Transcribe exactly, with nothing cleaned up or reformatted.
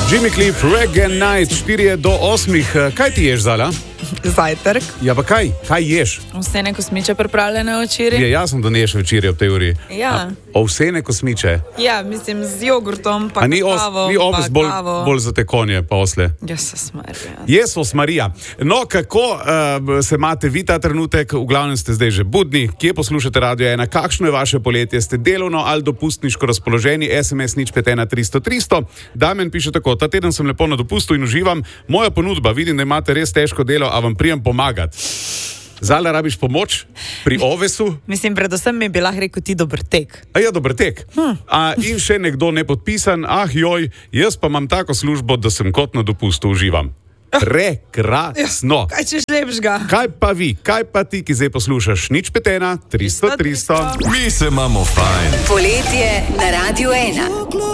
Jimmy Cliff, Reggae Night, štiri do osmih. Kaj ti ješ, Zala? Zajtrk. Ja, pa kaj? Kaj ješ? Ovsene kosmiče pripravljene včeraj. Je jasno, da ne ješ večerje ob tej uri. Ja. Ovsene kosmiče? Ja, mislim z jogurtom, pa ni os, kavo, ni ovs pa bolj, kavo. bolj za te konje, pa osle. Jezus Marija. Jezus Marija. No, kako uh, se imate vi ta trenutek? V glavnem ste zdaj že budni. Kje poslušate Radio ena? Kakšno je vaše poletje? Ste delovno ali dopustniško razpoloženi? S M S nič pet ena tristo tristo. Damjan piše tako: ta teden sem lepo na dopustu in uživam. Moja ponudba, vidim, da imate res težko delo, a vam prijem pomagati. Zala, rabiš pomoč pri ovesu? Mislim, predvsem mi bi lahko rekel ti dober tek. A ja, dober tek. Hm. A, in še nekdo nepodpisan, ah joj, jaz pa imam tako službo, da sem kot na dopustu uživam. Prekrasno. Kaj češ lepšega? Kaj pa vi, kaj pa ti, ki zdaj poslušaš? Nič pet ena tristo tristo. Mi se imamo fajn. Poletje na Radio ena.